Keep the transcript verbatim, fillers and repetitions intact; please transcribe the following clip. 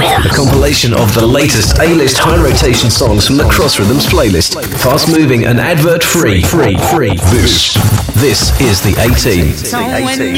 A compilation of the latest A-list high-rotation songs from the Cross Rhythms playlist. Fast-moving and advert-free. Free, free. This, this is the A-Team. So when